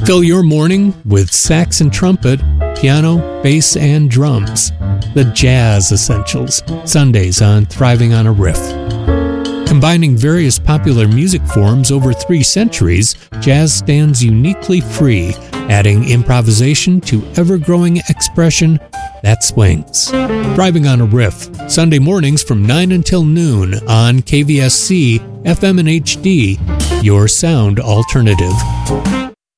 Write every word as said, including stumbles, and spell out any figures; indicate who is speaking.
Speaker 1: Fill your morning with sax and trumpet, piano, bass, and drums. The Jazz Essentials, Sundays on Thriving on a Riff. Combining various popular music forms over three centuries, jazz stands uniquely free, adding improvisation to ever-growing expression that swings. Thriving on a Riff, Sunday mornings from nine until noon on K V S C, F M and H D, your sound alternative.